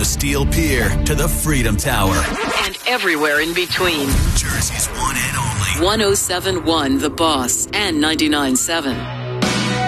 the Steel Pier to the Freedom Tower. And everywhere in between. Jersey's one and only. 107.1 The Boss and 99.7.